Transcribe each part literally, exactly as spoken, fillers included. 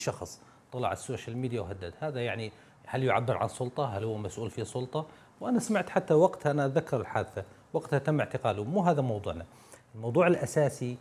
شخص طلع على السوشيال ميديا وهدد، هذا يعني هل يعبر عن سلطة؟ هل هو مسؤول في سلطة؟ وأنا سمعت حتى وقتها، أنا أتذكر الحادثة وقتها تم اعتقاله. مو هذا موضوعنا. الموضوع الأساسي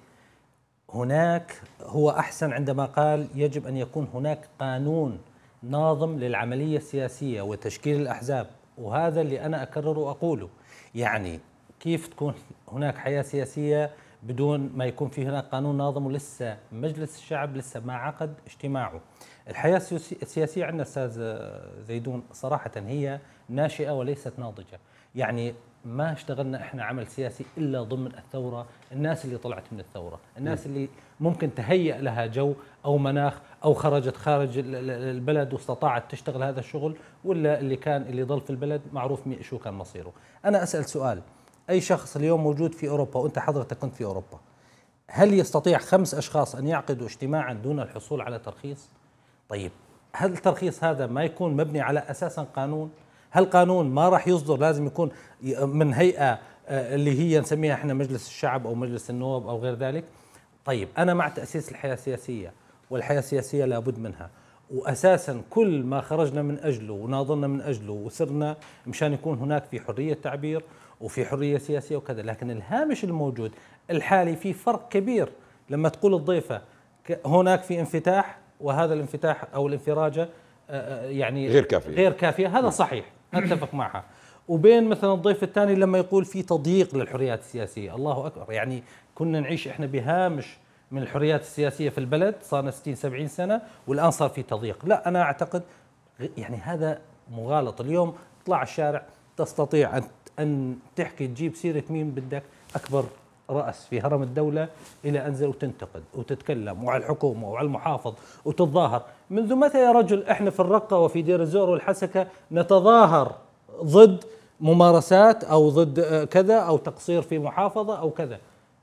هناك هو أحسن عندما قال يجب أن يكون هناك قانون ناظم للعملية السياسية وتشكيل الأحزاب، وهذا اللي أنا أكرر وأقوله. يعني كيف تكون هناك حياة سياسية بدون ما يكون في هناك قانون ناظم؟ ولسه مجلس الشعب لسه ما عقد اجتماعه. الحياة السياسية عندنا أستاذ زيدون صراحة هي ناشئة وليست ناضجة. يعني ما اشتغلنا احنا عمل سياسي الا ضمن الثوره، الناس اللي طلعت من الثوره، الناس اللي ممكن تهيأ لها جو او مناخ او خرجت خارج البلد واستطاعت تشتغل هذا الشغل، ولا اللي كان اللي ضل في البلد معروف شو كان مصيره. انا اسال سؤال: اي شخص اليوم موجود في اوروبا، وانت حضرتك كنت في اوروبا، هل يستطيع خمس اشخاص ان يعقدوا اجتماعا دون الحصول على ترخيص؟ طيب هل الترخيص هذا ما يكون مبني على اساسا قانون؟ هل قانون ما راح يصدر لازم يكون من هيئة اللي هي نسميها احنا مجلس الشعب او مجلس النواب او غير ذلك؟ طيب انا مع تأسيس الحياة السياسية، والحياة السياسية لابد منها، واساسا كل ما خرجنا من اجله وناضلنا من اجله وسرنا مشان يكون هناك في حرية تعبير وفي حرية سياسية وكذا. لكن الهامش الموجود الحالي في فرق كبير. لما تقول الضيفة هناك في انفتاح، وهذا الانفتاح او الانفراجة يعني غير كافية غير كافية، هذا صحيح أتفق معها. وبين مثلا الضيف الثاني لما يقول في تضييق للحريات السياسية، الله أكبر، يعني كنا نعيش إحنا بهامش من الحريات السياسية في البلد، صارنا ستين سبعين سنة والآن صار في تضييق. لا، أنا أعتقد يعني هذا مغالط. اليوم تطلع على الشارع تستطيع أن أن تحكي تجيب سيرة مين بدك، أكبر رأس في هرم الدولة إلى أنزل وتنتقد وتتكلم وعلى الحكومة وعلى المحافظ وتتظاهر. منذ متى يا رجل إحنا في الرقة وفي دير الزور والحسكة نتظاهر ضد ممارسات أو ضد كذا أو تقصير في محافظة أو كذا؟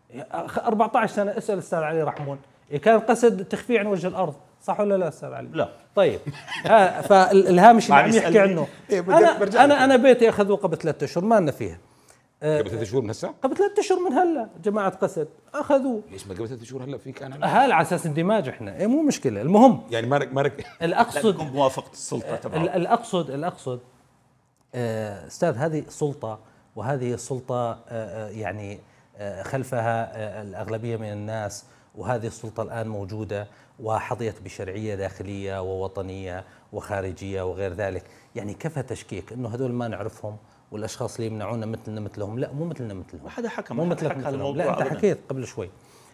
أربعة عشر سنة. اسأل الأستاذ علي رحمون، كان قصد تخفيه عن وجه الأرض، صح ولا لا أستاذ علي؟ لا. طيب فالهامش اللي عم يحكي عنه، أنا أنا أنا بيتي أخذوه قبل ثلاثة أشهر ما لنا فيها. قبل ثلاث شهور من هسه؟ قبل ثلاث اشهر من هلا جماعه قسد اخذوه. ليش ما قبل ثلاث شهور هلا في كان هلا على اساس اندماج احنا، إيه مو مشكله. المهم يعني ما ما الاقصد تكون بموافقه السلطه تبعه. الاقصد الاقصد استاذ هذه سلطه، وهذه السلطه يعني خلفها الاغلبيه من الناس، وهذه السلطه الان موجوده وحظيت بشرعيه داخليه ووطنيه وخارجيه وغير ذلك. يعني كفى تشكيك انه هذول ما نعرفهم والاشخاص اللي يمنعونا مثلنا مثلهم. لا، مو مثلنا مثلهم، ما حدا حكى، مو مثلك مثلهم. لا، انت أبداً. حكيت قبل شوي.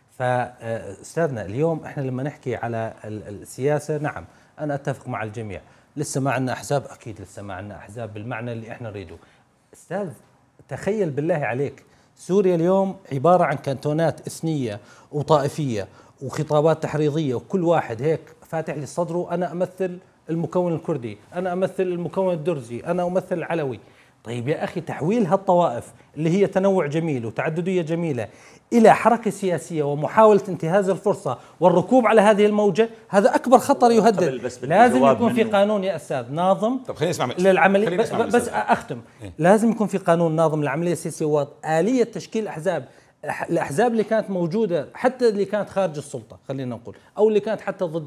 فاستاذنا اليوم احنا لما نحكي على السياسه، نعم انا اتفق مع الجميع، لسه ما عندنا احزاب، اكيد لسه ما عندنا احزاب بالمعنى اللي احنا نريده. استاذ تخيل بالله عليك، سوريا اليوم عباره عن كانتونات اثنيه وطائفيه وخطابات تحريضيه، وكل واحد هيك فاتح لي صدره: انا امثل المكون الكردي، انا امثل المكون الدرزي، انا امثل العلوي. طيب يا أخي، تحويل هالطوائف اللي هي تنوع جميل وتعددية جميلة إلى حركة سياسية ومحاولة انتهاز الفرصة والركوب على هذه الموجة، هذا أكبر خطر يهدد. لازم يكون في قانون يا أستاذ ناظم. طب خلينا نسمع للعملية. بس, بس أختم. إيه؟ لازم يكون في قانون ناظم للعملية السياسية وآلية تشكيل أحزاب. الأحزاب اللي كانت موجودة، حتى اللي كانت خارج السلطة خلينا نقول، أو اللي كانت حتى ضد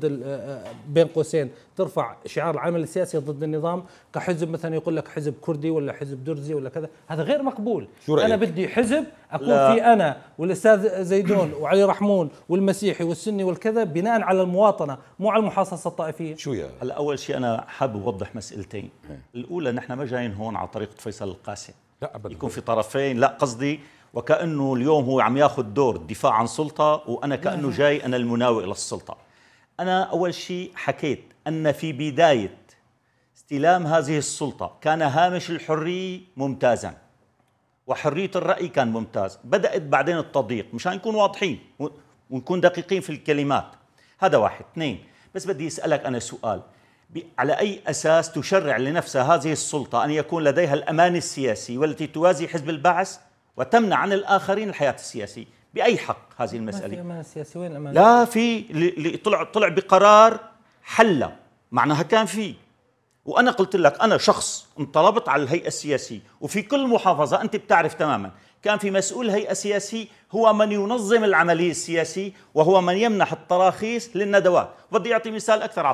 بين قوسين ترفع شعار العمل السياسي ضد النظام، كحزب مثلا يقول لك حزب كردي ولا حزب درزي ولا كذا، هذا غير مقبول. أنا بدي حزب أكون في أنا والأستاذ زيدون وعلي رحمون والمسيحي والسني والكذا بناء على المواطنة، مو على المحاصصة الطائفية. شو يا هلا أول شيء أنا حابب أوضح مسألتين. الأولى نحن ما جايين هون على طريقة فيصل القاسم، لا أبدا يكون في طرفين، لا قصدي وكأنه اليوم هو عم ياخذ دور الدفاع عن سلطة وأنا كأنه جاي أنا المناوئ إلى السلطة. أنا أول شيء حكيت أن في بداية استلام هذه السلطة كان هامش الحرية ممتازا وحرية الرأي كان ممتاز، بدأت بعدين التضييق، مشان نكون واضحين ونكون دقيقين في الكلمات. هذا واحد. اثنين، بس بدي أسألك أنا سؤال: على أي أساس تشرع لنفسها هذه السلطة أن يكون لديها الأمان السياسي والتي توازي حزب البعث وتمنع عن الآخرين الحياة السياسية؟ بأي حق هذه المسألة؟ ما في أمان سياسي. وين الأمان؟ لا، في اللي طلع طلع بقرار حل معناها كان في. وأنا قلت لك أنا شخص انطلبت على الهيئة السياسية، وفي كل محافظة أنت بتعرف تماما كان في مسؤول هيئة سياسي هو من ينظم العملية السياسية وهو من يمنح التراخيص للندوات. بدي أعطي مثال أكثر.